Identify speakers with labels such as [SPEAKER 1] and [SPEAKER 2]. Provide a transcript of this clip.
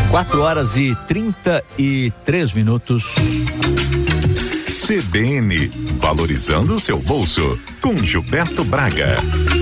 [SPEAKER 1] 4h33.
[SPEAKER 2] CBN, valorizando o seu bolso, com Gilberto Braga.